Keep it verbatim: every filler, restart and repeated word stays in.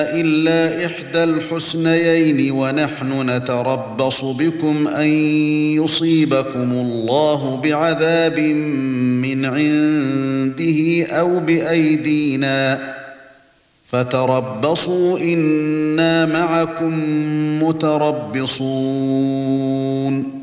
إلا إحدى الحسنيين ونحن نتربص بكم أن يصيبكم الله بعذاب من عنده أو بأيدينا فتربصوا إنا معكم متربصون